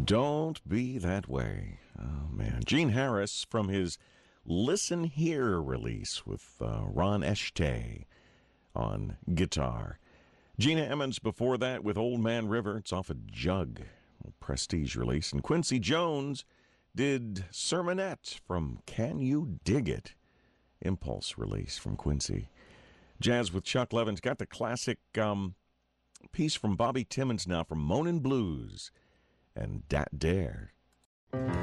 Don't be that way. Oh, man. Gene Harris from his Listen Here release with Ron Eshtay on guitar. Gina Emmons before that with Old Man River. It's off a Jug, Prestige release. And Quincy Jones did Sermonette from Can You Dig It? Impulse release from Quincy. Jazz with Chuck Levin's got the classic piece from Bobby Timmons now from Moanin' Blues and Dat Dare.